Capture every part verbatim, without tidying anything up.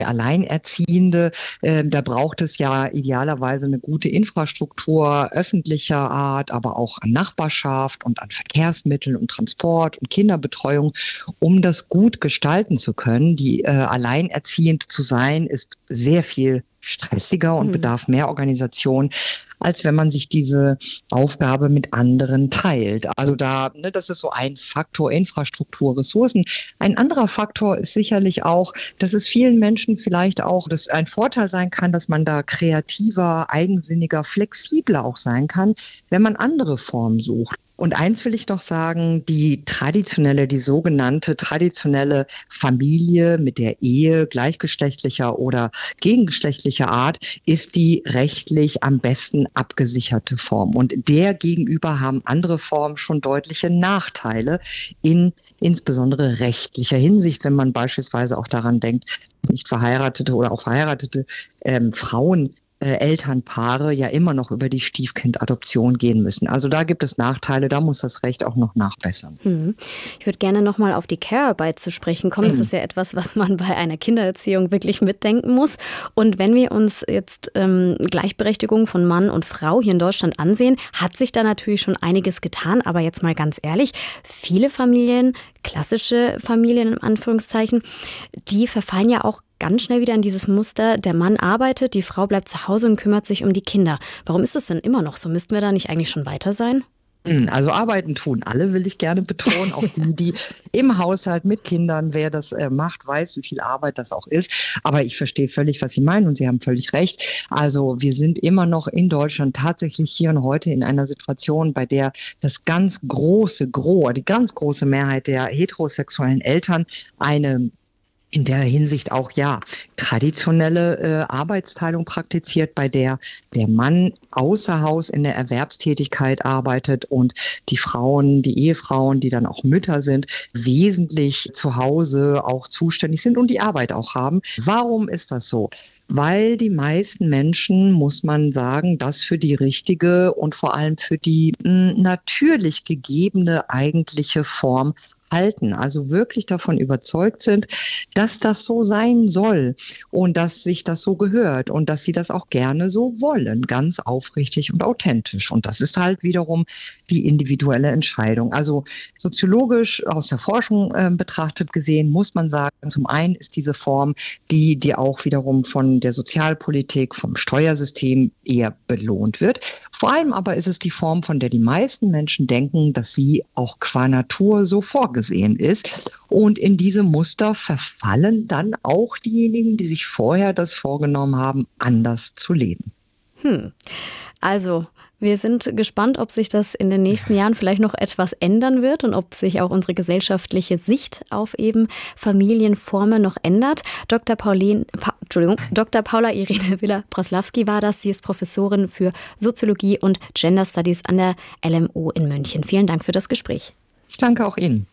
Alleinerziehende, äh, da braucht es ja idealerweise eine gute Infrastruktur öffentlicher Art, aber auch an Nachbarschaft und an Verkehrsmitteln und Transport und Kinderbetreuung, um das gut gestalten zu können. Die äh, alleinerziehend zu sein, ist sehr viel stressiger und mhm. bedarf mehr Organisation, als wenn man sich diese Aufgabe mit anderen teilt. Also da, ne, das ist so ein Faktor, Infrastruktur, Ressourcen. Ein anderer Faktor ist sicherlich auch, dass es vielen Menschen vielleicht auch dass ein Vorteil sein kann, dass man da kreativer, eigensinniger, flexibler auch sein kann, wenn man andere Formen sucht. Und eins will ich noch sagen, die traditionelle, die sogenannte traditionelle Familie mit der Ehe gleichgeschlechtlicher oder gegengeschlechtlicher Art ist die rechtlich am besten abgesicherte Form. Und der gegenüber haben andere Formen schon deutliche Nachteile in insbesondere rechtlicher Hinsicht, wenn man beispielsweise auch daran denkt, nicht verheiratete oder auch verheiratete ähm, Frauen Äh, Elternpaare ja immer noch über die Stiefkindadoption gehen müssen. Also da gibt es Nachteile, da muss das Recht auch noch nachbessern. Hm. Ich würde gerne nochmal auf die Care-Arbeit zu sprechen kommen. Das hm. ist ja etwas, was man bei einer Kindererziehung wirklich mitdenken muss. Und wenn wir uns jetzt ähm, Gleichberechtigung von Mann und Frau hier in Deutschland ansehen, hat sich da natürlich schon einiges getan. Aber jetzt mal ganz ehrlich, viele Familien, klassische Familien in Anführungszeichen, die verfallen ja auch ganz schnell wieder in dieses Muster, der Mann arbeitet, die Frau bleibt zu Hause und kümmert sich um die Kinder. Warum ist das denn immer noch so? Müssten wir da nicht eigentlich schon weiter sein? Also arbeiten tun alle, will ich gerne betonen. Auch die, die im Haushalt mit Kindern, wer das äh, macht, weiß, wie viel Arbeit das auch ist. Aber ich verstehe völlig, was Sie meinen und Sie haben völlig recht. Also wir sind immer noch in Deutschland tatsächlich hier und heute in einer Situation, bei der das ganz große Gros, die ganz große Mehrheit der heterosexuellen Eltern eine in der Hinsicht auch, ja, traditionelle äh, Arbeitsteilung praktiziert, bei der der Mann außer Haus in der Erwerbstätigkeit arbeitet und die Frauen, die Ehefrauen, die dann auch Mütter sind, wesentlich zu Hause auch zuständig sind und die Arbeit auch haben. Warum ist das so? Weil die meisten Menschen, muss man sagen, das für die richtige und vor allem für die mh, natürlich gegebene eigentliche Form halten, also wirklich davon überzeugt sind, dass das so sein soll und dass sich das so gehört und dass sie das auch gerne so wollen, ganz aufrichtig und authentisch. Und das ist halt wiederum die individuelle Entscheidung. Also soziologisch aus der Forschung äh, betrachtet gesehen, muss man sagen, zum einen ist diese Form, die, die auch wiederum von der Sozialpolitik, vom Steuersystem eher belohnt wird. Vor allem aber ist es die Form, von der die meisten Menschen denken, dass sie auch qua Natur so vorgesehen ist. Und in diese Muster verfallen dann auch diejenigen, die sich vorher das vorgenommen haben, anders zu leben. Hm. Also, wir sind gespannt, ob sich das in den nächsten Jahren vielleicht noch etwas ändern wird und ob sich auch unsere gesellschaftliche Sicht auf eben Familienformen noch ändert. Doktor Pauline, pa, Entschuldigung, Doktor Paula Irene Willer-Broslawski war das. Sie ist Professorin für Soziologie und Gender Studies an der L M U in München. Vielen Dank für das Gespräch. Ich danke auch Ihnen.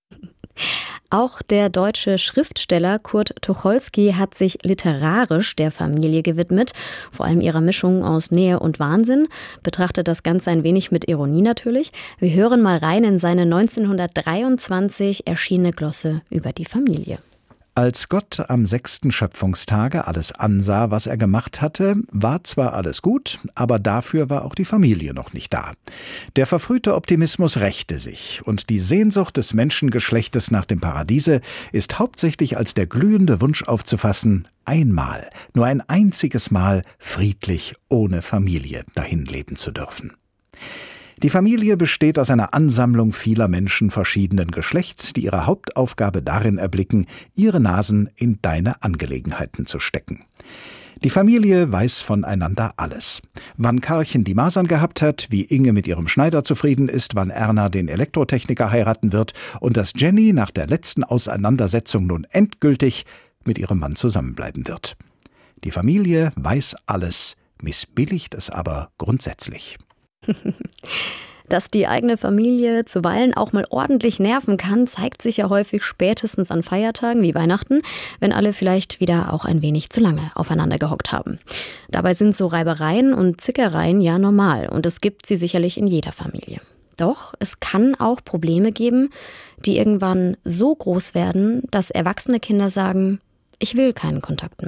Auch der deutsche Schriftsteller Kurt Tucholsky hat sich literarisch der Familie gewidmet, vor allem ihrer Mischung aus Nähe und Wahnsinn, betrachtet das Ganze ein wenig mit Ironie natürlich. Wir hören mal rein in seine neunzehnhundertdreiundzwanzig erschienene Glosse über die Familie. Als Gott am sechsten Schöpfungstage alles ansah, was er gemacht hatte, war zwar alles gut, aber dafür war auch die Familie noch nicht da. Der verfrühte Optimismus rächte sich, und die Sehnsucht des Menschengeschlechtes nach dem Paradiese ist hauptsächlich als der glühende Wunsch aufzufassen, einmal, nur ein einziges Mal friedlich ohne Familie dahinleben zu dürfen. Die Familie besteht aus einer Ansammlung vieler Menschen verschiedenen Geschlechts, die ihre Hauptaufgabe darin erblicken, ihre Nasen in deine Angelegenheiten zu stecken. Die Familie weiß voneinander alles. Wann Karlchen die Masern gehabt hat, wie Inge mit ihrem Schneider zufrieden ist, wann Erna den Elektrotechniker heiraten wird und dass Jenny nach der letzten Auseinandersetzung nun endgültig mit ihrem Mann zusammenbleiben wird. Die Familie weiß alles, missbilligt es aber grundsätzlich. Dass die eigene Familie zuweilen auch mal ordentlich nerven kann, zeigt sich ja häufig spätestens an Feiertagen wie Weihnachten, wenn alle vielleicht wieder auch ein wenig zu lange aufeinander gehockt haben. Dabei sind so Reibereien und Zickereien ja normal und es gibt sie sicherlich in jeder Familie. Doch es kann auch Probleme geben, die irgendwann so groß werden, dass erwachsene Kinder sagen, ich will keinen Kontakt mehr.